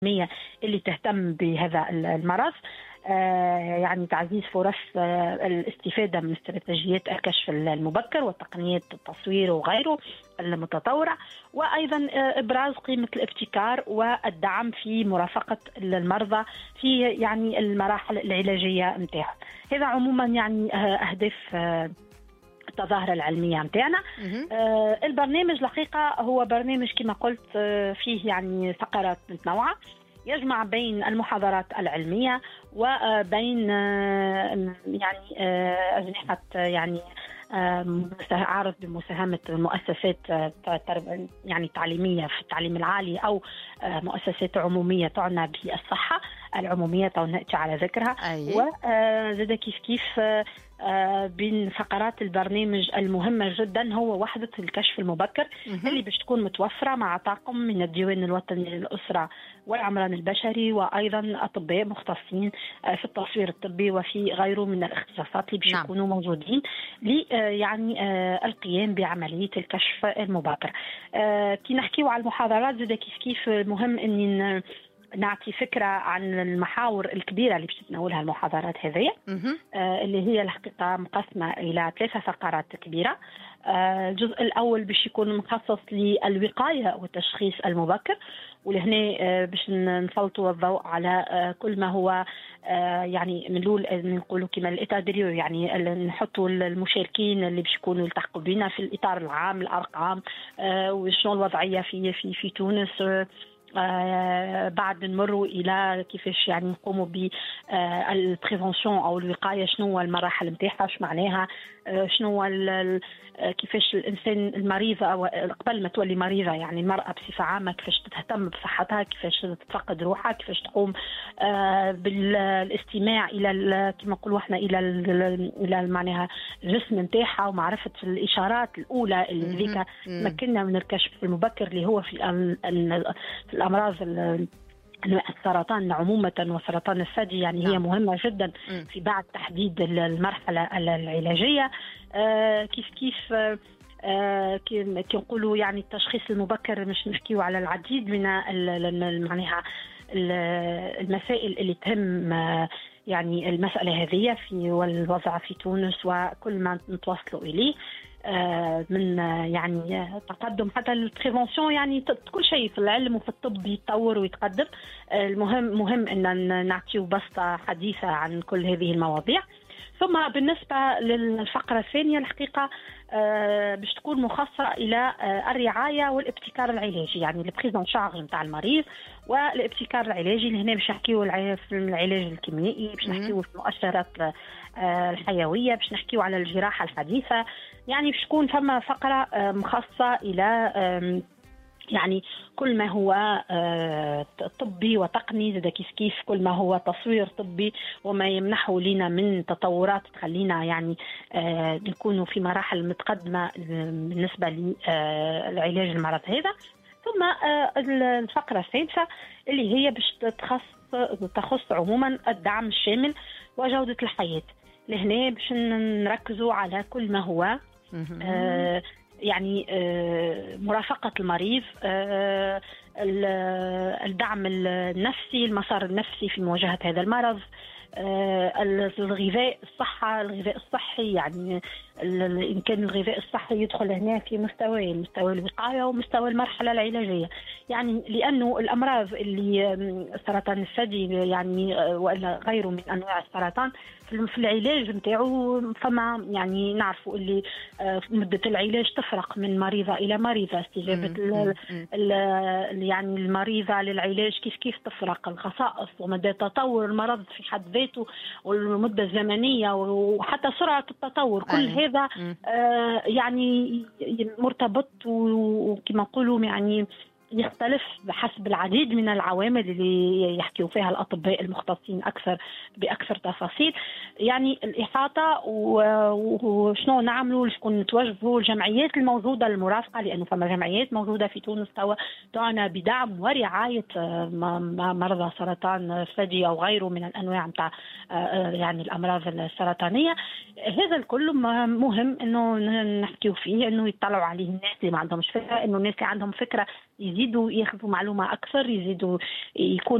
اللي تهتم بهذا المرض. يعني تعزيز فرص الاستفادة من استراتيجيات الكشف المبكر وتقنيات التصوير وغيره المتطورة، وأيضا إبراز قيمة الابتكار والدعم في مرافقة المرضى في يعني المراحل العلاجية متاعهم. هذا عموما يعني أهداف التظاهرة العلمية متاعنا. البرنامج الحقيقة هو برنامج كما قلت فيه يعني فقرات متنوعة، يجمع بين المحاضرات العلمية وبين يعني أجنحة يعني عارض بمساهمة مؤسسات يعني تعليمية في التعليم العالي أو مؤسسات عمومية تعنى بالصحة العمومية نأتي على ذكرها. وزاد كيف بين فقرات البرنامج المهمة جدا هو وحدة الكشف المبكر اللي باش تكون متوفرة مع طاقم من الديوان الوطني للأسرة والعمران البشري، وأيضا أطباء مختصين في التصوير الطبي وفي غيره من الاختصاصات اللي باش يكونوا موجودين يعني القيام بعملية الكشف المبكر. كي نحكيو على المحاضرات زاد كيف مهم أني نعطي فكرة عن المحاور الكبيرة اللي باش تتناولها المحاضرات هذه، اللي هي الحقيقة مقسمة إلى 3 فقرات كبيرة. الجزء الأول باش يكون مخصص للوقاية والتشخيص المبكر، ولهنا باش نسلطوا الضوء على كل ما هو يعني من الأول نقولوا كما الإتادريو، يعني نحطوا المشاركين اللي باش يكونوا يلتحقوا بنا في الإطار العام، الأرقام وشنو الوضعية في تونس. بعد نمروا الى كيفاش يعني نقوموا بالبريفونسيون او الوقايه، شنو هو المراحل نتاعها، اش معناها، شنو كيفاش الانسان المريضه او قبل ما تولي مريضه يعني المراه بصفه عامه كيفاش تهتم بصحتها، كيفاش تفقد روحها، كيفاش تقوم بالاستماع الى كما نقولوا احنا الى معناها الجسم نتاعها ومعرفه الاشارات الاولى اللي ذيك تمكننا من الكشف المبكر اللي هو في الأمراض السرطان عموما وسرطان الثدي. يعني هي مهمة جدا في بعد تحديد المرحلة العلاجية. كيف نقولوا يعني التشخيص المبكر مش نحكيو على العديد من معناها المسائل اللي تهم يعني المسألة هذه في والوضع في تونس وكل ما نتوصلوا إليه من يعني تقدم حتى البريفونسيون، يعني كل شيء في العلم وفي الطب يتطور ويتقدم. مهم ان نعطيو بسطة حديثة عن كل هذه المواضيع. ثم بالنسبة للفقرة الثانية الحقيقة باش تكون مخصصة إلى الرعاية والابتكار العلاجي، يعني البريزون شارج نتاع المريض والابتكار العلاجي. اللي هنا باش نحكيو في العلاج الكيميائي، باش نحكيو في المؤشرات الحيوية، باش نحكيو على الجراحة الحديثة. يعني باش تكون ثم فقرة مخصصة إلى يعني كل ما هو طبي وتقني، زاد كيف كل ما هو تصوير طبي وما يمنحه لنا من تطورات تخلينا يعني نكونوا في مراحل متقدمة بالنسبة للعلاج المرض هذا. ثم الفقرة الثالثة اللي هي باش تخص عموما الدعم الشامل وجودة الحياة. لهنا باش نركزوا على كل ما هو يعني مرافقة المريض، الدعم النفسي، المسار النفسي في مواجهة هذا المرض، الغذاء الصحي. يعني إن كان الغذاء الصحي يدخل هنا في مستوى الوقاية ومستوى المرحلة العلاجية، يعني لأنه الأمراض اللي سرطان الثدي يعني وإلا غيره من أنواع السرطان في العلاج نتاعو فما يعني نعرفوا اللي مدة العلاج تفرق من مريضة إلى مريضة، استجابة يعني المريضة للعلاج كيف تفرق، الخصائص ومدى تطور المرض في حد ذاته والمدة الزمنية وحتى سرعة التطور، كل هذا يعني مرتبط وكما نقولوا يعني يختلف بحسب العديد من العوامل اللي يحكيوا فيها الأطباء المختصين بأكثر تفاصيل. يعني الإحاطة وشنو نعملوا، شكون نتوجهوا، الجمعيات الموجودة المرافقة، لأنه فما جمعيات موجودة في تونس تعنى بدعم ورعاية مرضى سرطان الثدي أو غيره من الأنواع متاع يعني الأمراض السرطانية. هذا الكل مهم إنه نحكيوا فيه، إنه يطلعوا عليه الناس اللي ما عندهمش فكرة، إنه الناس اللي عندهم فكرة يزيدوا ياخذوا معلومة أكثر، يزيدوا يكون